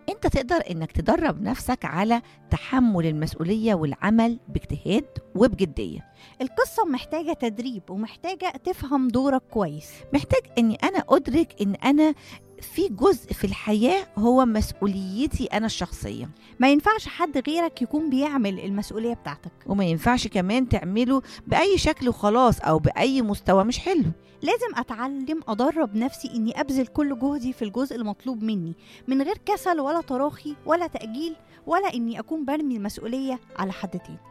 انت تقدر انك تدرب نفسك على تحمل المسؤولية والعمل باجتهاد وبجدية. القصة محتاجة تدريب ومحتاجة تفهم دورك كويس. محتاج اني انا ادرك ان انا في جزء في الحياة هو مسؤوليتي انا الشخصية، ما ينفعش حد غيرك يكون بيعمل المسؤولية بتاعتك. وما ينفعش كمان تعمله بأي شكل وخلاص أو بأي مستوى مش حلو. لازم أتعلم أدرب نفسي إني أبذل كل جهدي في الجزء المطلوب مني، من غير كسل ولا تراخي ولا تأجيل، ولا إني أكون برمي المسؤولية على حد تاني.